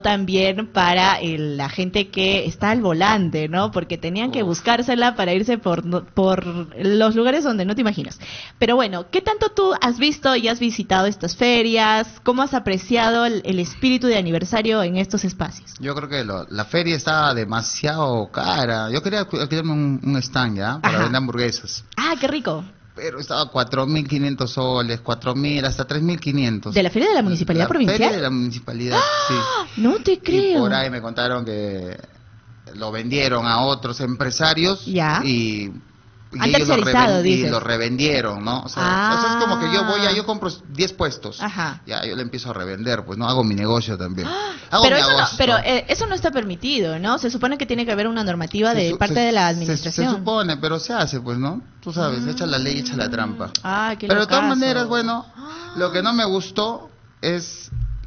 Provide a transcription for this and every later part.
también para la gente que está al volante, ¿no? Porque tenían que buscársela para irse por los lugares donde no te imaginas. Pero bueno, ¿qué tanto tú has visto y has visitado estas ferias? ¿Cómo has apreciado el espíritu de aniversario en estos espacios? Yo creo que la feria estaba demasiado cara. Yo quería alquilarme un stand, ¿ya? Para vender hamburguesas. Ah, qué rico. Pero estaba 4.500 soles, 4.000, hasta 3.500. ¿De la feria de la municipalidad provincial? La feria de la municipalidad, sí. No te creo. Y por ahí me contaron que lo vendieron a otros empresarios. Ya. Y Han ellos tercerizado, dices. lo revendieron, ¿no? O sea, es como que yo compro 10 puestos. Ajá. Ya, yo le empiezo a revender, pues, ¿no? Hago mi negocio también. Pero eso no está permitido, ¿no? Se supone que tiene que haber una normativa de parte de la administración. Se supone, pero se hace, pues, ¿no? Tú sabes, echa la ley, echa la trampa. Ah, qué pero de todas locazo. maneras, bueno, lo que no me gustó es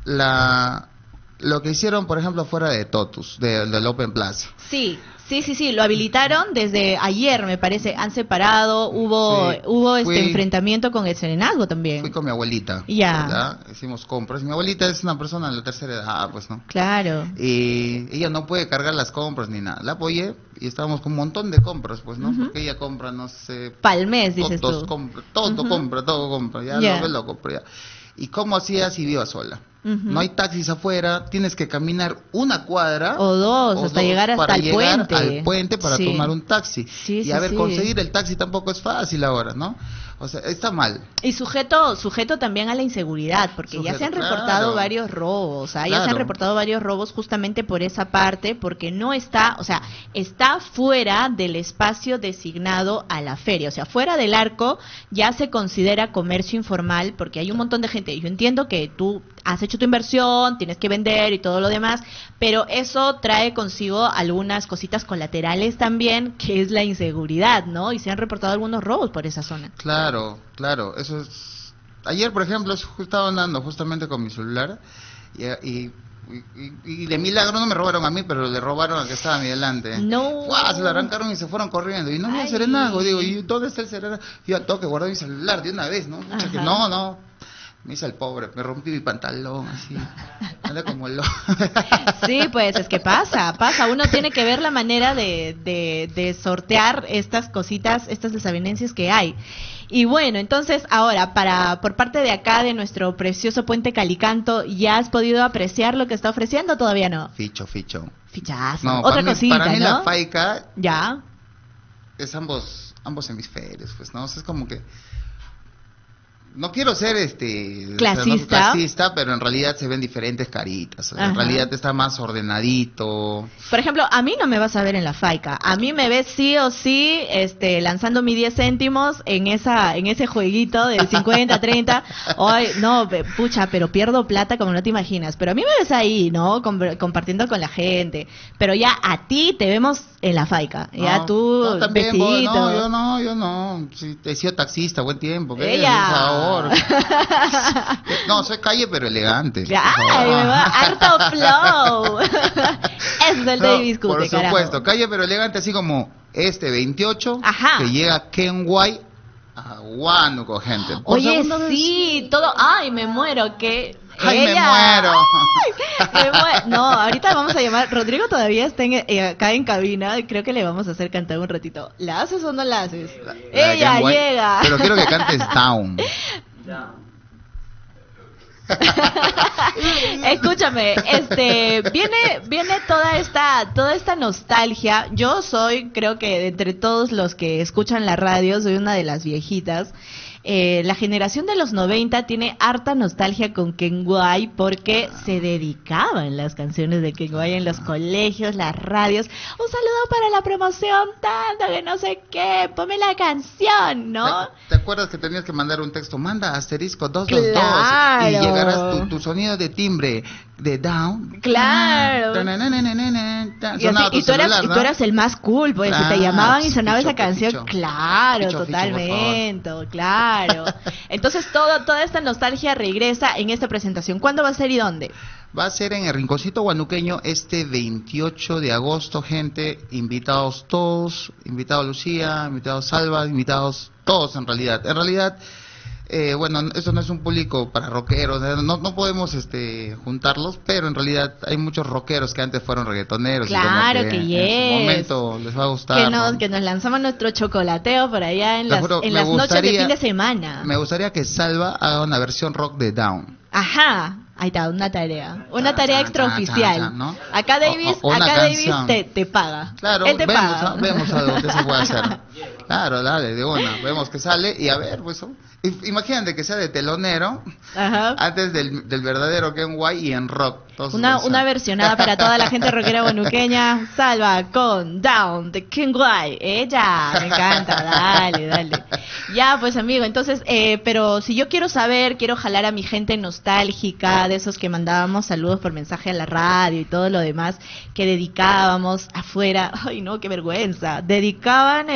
lo que hicieron, por ejemplo, fuera de Totus, del Open Plaza. Sí, lo habilitaron desde ayer, me parece. Han separado, hubo enfrentamiento con el serenazgo también. Fui con mi abuelita. Ya. ¿Verdad? Hicimos compras. Mi abuelita es una persona de la tercera edad, pues, ¿no? Claro. Y ella no puede cargar las compras ni nada. La apoyé y estábamos con un montón de compras, pues, ¿no? Porque ella compra, no sé... Pa'l mes, dices tú. Todo compra. Ya lo compro ya. ¿Y cómo hacía si viva sola? No hay taxis afuera, tienes que caminar una cuadra o dos hasta llegar hasta el puente. Al puente para tomar un taxi. Y conseguir el taxi tampoco es fácil ahora, ¿no? O sea, está mal. Y sujeto también a la inseguridad, porque ya se han reportado varios robos, ya se han reportado varios robos justamente por esa parte, porque no está, o sea, está fuera del espacio designado a la feria, o sea, fuera del arco ya se considera comercio informal, porque hay un montón de gente. Yo entiendo que tú has hecho tu inversión, tienes que vender y todo lo demás, pero eso trae consigo algunas cositas colaterales también, que es la inseguridad, ¿no? Y se han reportado algunos robos por esa zona. Claro, eso es... Ayer, por ejemplo, estaba andando justamente con mi celular y de milagro no me robaron a mí, pero le robaron al que estaba a mi delante. No. Se lo arrancaron y se fueron corriendo. Y no había serenazgo, digo, ¿y dónde está el serenazgo? Yo tengo que guardar mi celular de una vez, ¿no? Que no. Me hice el pobre, me rompí mi pantalón, así, anda como loco. Sí, pues es que pasa, uno tiene que ver la manera de sortear estas cositas, estas desavenencias que hay. Y bueno, entonces ahora, por parte de acá, de nuestro precioso puente Calicanto, ¿ya has podido apreciar lo que está ofreciendo o todavía no? Ficho. Fichazo, No, otra cosita, para mí ¿no? la faica ya es ambos hemisferios, pues, ¿no? O sea, es como que... No quiero ser clasista, pero en realidad se ven diferentes caritas. O sea, en realidad está más ordenadito. Por ejemplo, a mí no me vas a ver en la faica. A mí me ves sí o sí lanzando mis 10 céntimos en ese jueguito del 50-30. Ay, no, pucha, pero pierdo plata como no te imaginas. Pero a mí me ves ahí, ¿no? Compartiendo con la gente. Pero ya a ti te vemos en la faica. Ya tú, no, también, vestidito. yo no. Sí, he sido taxista buen tiempo. Ella. Por favor. No, soy calle pero elegante. ¡Ay, me va! ¡Harto flow! Ese es el Davis Cute, por supuesto, calle pero elegante, así como 28, que llega a Kenway a Huánuco, gente. Oye, sí, todo... ¡Ay, me muero! ¿Qué? ¡Ay, me muero! No, ahorita vamos a llamar. Rodrigo todavía está acá en cabina. Creo que le vamos a hacer cantar un ratito. ¿La haces o no la haces? Ella llega. Pero quiero que cantes Down. Escúchame, viene toda esta nostalgia. Yo creo que de entre todos los que escuchan la radio, soy una de las viejitas. La generación de los 90 tiene harta nostalgia con Kenway porque se dedicaban las canciones de Kenway en los colegios, las radios. Un saludo para la promoción, tanto que no sé qué, ponme la canción, ¿no? ¿Te acuerdas que tenías que mandar un texto? Manda asterisco 222 claro. Y llegarás tu sonido de timbre de Down. Claro. Y tú eras el más cool, pues si te llamaban y sonaba esa canción, claro, totalmente, claro. Entonces toda esta nostalgia regresa en esta presentación. ¿Cuándo va a ser y dónde? Va a ser en el Rinconcito Huanuqueño este 28 de agosto, gente. Invitados todos, invitado Lucía, invitado Salva, invitados todos en realidad. En realidad bueno, eso no es un público para rockeros, no podemos juntarlos, pero en realidad hay muchos rockeros que antes fueron reggaetoneros. Claro, y como que en su momento les va a gustar. Que nos lanzamos nuestro chocolateo por allá en las noches de fin de semana. Me gustaría que Salva haga una versión rock de Down. Ajá. Ahí está, una tarea extraoficial, ¿no? Acá Davis, te paga. Claro, él te paga. Vemos algo que se puede hacer. Claro, dale, de una. Vemos que sale y a ver, pues, imagínate que sea de telonero. Ajá. Antes del verdadero Ken White y en rock. Una versionada para toda la gente rockera guanuqueña. Salva con Down de Ken White. Ella, me encanta, dale. Ya, pues amigo, entonces, pero si yo quiero jalar a mi gente nostálgica, de esos que mandábamos saludos por mensaje a la radio y todo lo demás que dedicábamos afuera. Ay, no, qué vergüenza. Dedicaban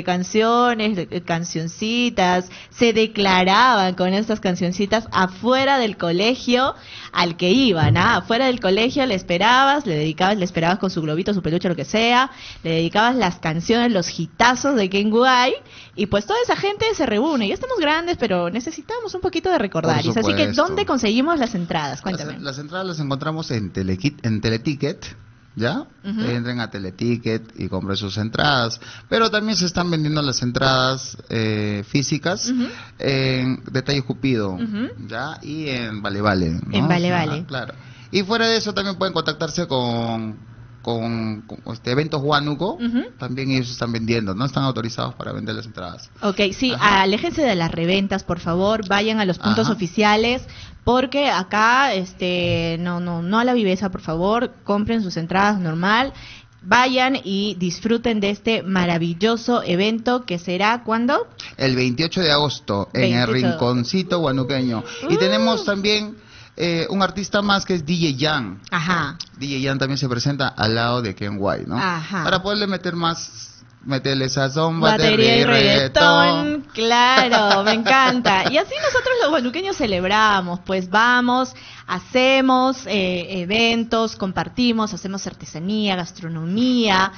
cancioncitas, se declaraban con estas cancioncitas afuera del colegio al que iban, afuera del colegio le esperabas con su globito, su peluche, lo que sea, le dedicabas las canciones, los hitazos de Ken White, y pues toda esa gente se reúne. Ya estamos grandes, pero necesitamos un poquito de recordar. Así que, ¿dónde conseguimos las entradas? Cuéntame. Las entradas las encontramos en Teleticket, ¿ya? Entren a Teleticket y compren sus entradas. Pero también se están vendiendo las entradas físicas en Detalle Cupido, ¿ya? Y en Vale, ¿no? En Vale. Claro. Y fuera de eso también pueden contactarse con Eventos Huánuco. También ellos están vendiendo, no están autorizados para vender las entradas. Ok, sí, aléjense de las reventas, por favor, vayan a los puntos oficiales, porque acá no a la viveza, por favor, compren sus entradas normal, vayan y disfruten de este maravilloso evento que será, ¿cuándo? El 28 de agosto, en el Rinconcito Guanuqueño. Y tenemos también un artista más que es DJ Jan. Ajá. DJ Jan también se presenta al lado de Ken White, ¿no? Ajá. Para poderle meterle sazón, batería y reggaetón. Claro, me encanta. Y así nosotros los guanuqueños celebramos, pues vamos, hacemos eventos, compartimos, hacemos artesanía, gastronomía,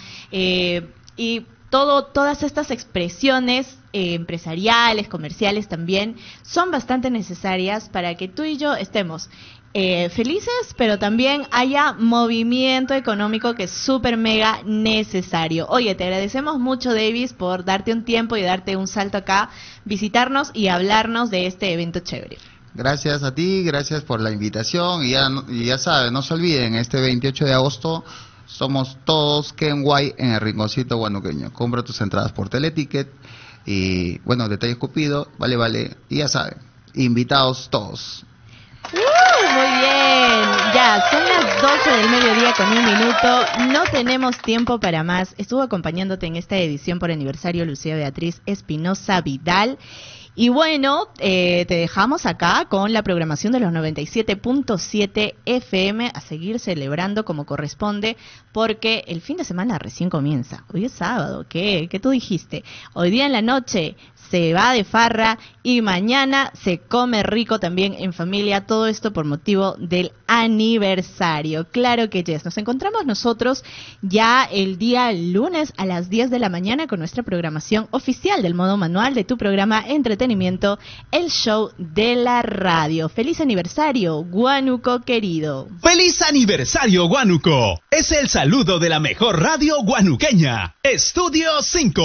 y todas estas expresiones empresariales, comerciales también, son bastante necesarias para que tú y yo estemos felices, pero también haya movimiento económico que es súper mega necesario. Oye, te agradecemos mucho, Davis, por darte un tiempo y darte un salto acá, visitarnos y hablarnos de este evento chévere. Gracias a ti, gracias por la invitación, y ya saben, no se olviden, este 28 de agosto somos todos Ken White en el Rinconcito Guanuqueño. Compra tus entradas por Teleticket y, bueno, Detalle Cupido, vale, y ya saben, invitados todos. Muy bien, ya son las 12 del mediodía con 1 minuto, no tenemos tiempo para más. Estuvo acompañándote en esta edición por aniversario Lucía Beatriz Espinosa Vidal. Y bueno, te dejamos acá con la programación de los 97.7 FM a seguir celebrando como corresponde, porque el fin de semana recién comienza. Hoy es sábado, ¿qué tú dijiste? Hoy día en la noche se va de farra y mañana se come rico también en familia, todo esto por motivo del aniversario. Claro que yes, nos encontramos nosotros ya el día lunes a las 10 de la mañana con nuestra programación oficial del modo manual de tu programa Entretenimiento, el show de la radio. ¡Feliz aniversario, Huánuco querido! ¡Feliz aniversario, Huánuco! Es el saludo de la mejor radio guanuqueña, Estudio 5.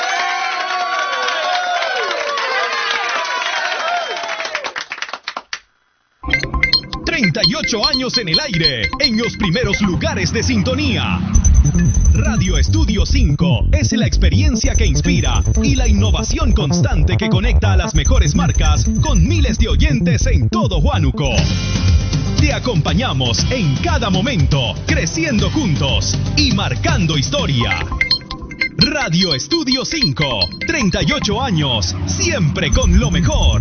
38 años en el aire, en los primeros lugares de sintonía. Radio Estudio 5 es la experiencia que inspira y la innovación constante que conecta a las mejores marcas con miles de oyentes en todo Huánuco. Te acompañamos en cada momento, creciendo juntos y marcando historia. Radio Estudio 5, 38 años, siempre con lo mejor.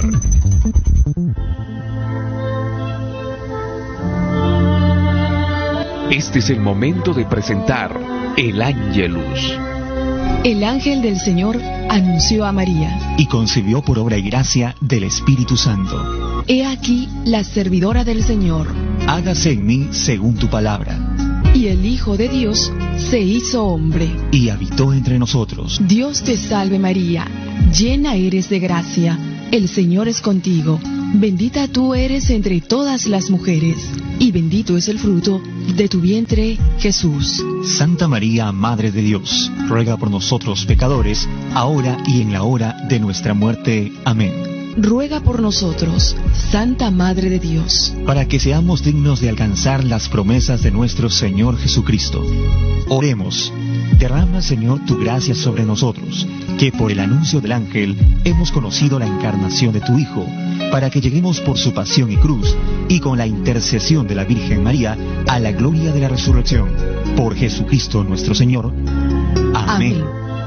Este es el momento de presentar el Ángelus. El ángel del Señor anunció a María y concibió por obra y gracia del Espíritu Santo. He aquí la servidora del Señor. Hágase en mí según tu palabra. Y el Hijo de Dios se hizo hombre y habitó entre nosotros. Dios te salve María, llena eres de gracia. el Señor es contigo. Bendita tú eres entre todas las mujeres, y bendito es el fruto de tu vientre, Jesús. Santa María, Madre de Dios, ruega por nosotros pecadores, ahora y en la hora de nuestra muerte. Amén. Ruega por nosotros, Santa Madre de Dios, para que seamos dignos de alcanzar las promesas de nuestro Señor Jesucristo. Oremos. Derrama, Señor, tu gracia sobre nosotros, que por el anuncio del ángel hemos conocido la encarnación de tu Hijo, para que lleguemos por su pasión y cruz, y con la intercesión de la Virgen María, a la gloria de la resurrección. Por Jesucristo nuestro Señor. Amén.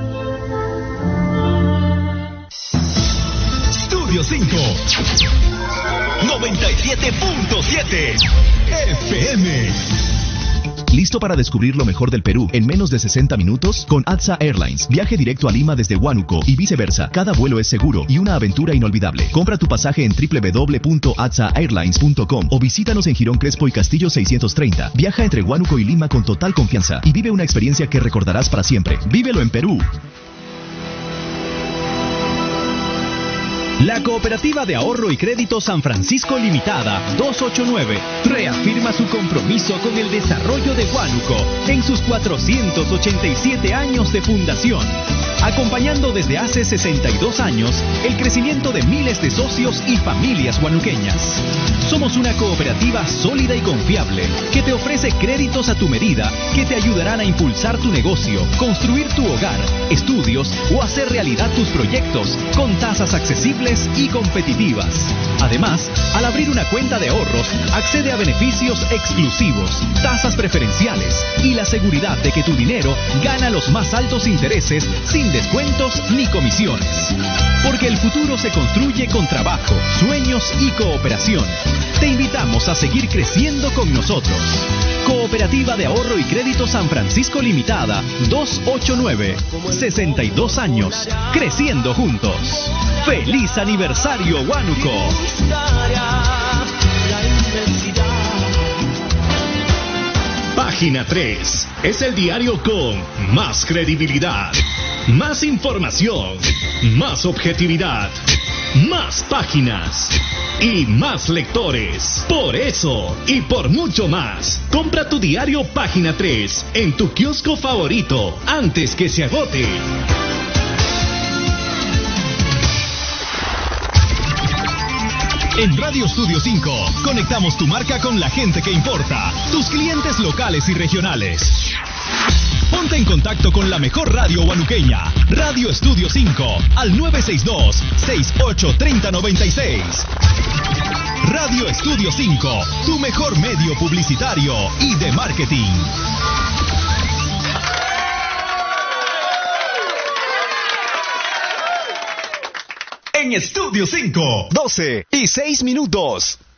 Estudio 5 97.7 FM. ¿Listo para descubrir lo mejor del Perú en menos de 60 minutos? Con ATSA Airlines. Viaje directo a Lima desde Huánuco y viceversa. Cada vuelo es seguro y una aventura inolvidable. Compra tu pasaje en www.atsaairlines.com o visítanos en Girón Crespo y Castillo 630. Viaja entre Huánuco y Lima con total confianza y vive una experiencia que recordarás para siempre. ¡Vívelo en Perú! La Cooperativa de Ahorro y Crédito San Francisco Limitada 289 reafirma su compromiso con el desarrollo de Huánuco en sus 487 años de fundación, acompañando desde hace 62 años el crecimiento de miles de socios y familias huanuqueñas. Somos una cooperativa sólida y confiable que te ofrece créditos a tu medida que te ayudarán a impulsar tu negocio, construir tu hogar, estudios o hacer realidad tus proyectos con tasas accesibles y competitivas. Además, al abrir una cuenta de ahorros, accede a beneficios exclusivos, tasas preferenciales y la seguridad de que tu dinero gana los más altos intereses sin descuentos ni comisiones. Porque el futuro se construye con trabajo, sueños y cooperación. Te invitamos a seguir creciendo con nosotros. Cooperativa de Ahorro y Crédito San Francisco Limitada 289. 62 años, creciendo juntos. ¡Feliz aniversario, Huánuco! Página 3 es el diario con más credibilidad, más información, más objetividad, más páginas y más lectores. Por eso y por mucho más, compra tu diario Página 3 en tu kiosco favorito antes que se agote. En Radio Estudio 5, conectamos tu marca con la gente que importa, tus clientes locales y regionales. Ponte en contacto con la mejor radio huanuqueña, Radio Estudio 5, al 962-683096. Radio Estudio 5, tu mejor medio publicitario y de marketing. En Estudio 5, 12 y 6 minutos.